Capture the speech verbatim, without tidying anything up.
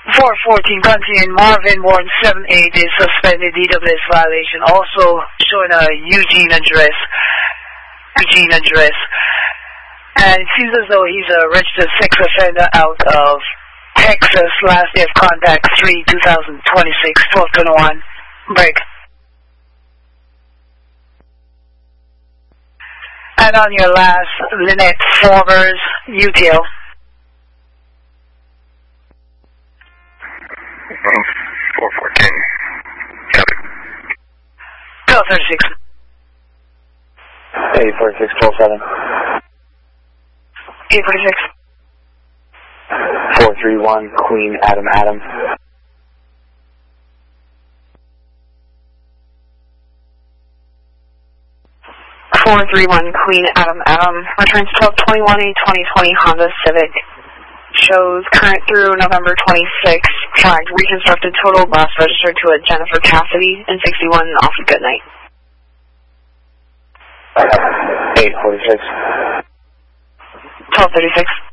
four fourteen continuing Marvin Warren seven eight is suspended D W S violation. Also showing a Eugene address. Eugene address. And it seems as though he's a registered sex offender out of Texas. Last day of contact three two thousand twenty-six, twelve twenty-one. Break. And on your last, Lynette Formers, U T L. four fourteen. Copy. twelve thirty-six. eight forty-six, twelve seven. eight forty-six. four three one, Queen Adam Adam. four three one, Queen Adam Adam. Returns twelve twenty-one, a twenty twenty Honda Civic. Shows current through November twenty-sixth. Flagged reconstructed total bus registered to a Jennifer Cassidy in sixty-one off of Goodnight. eight forty-six. twelve thirty-six.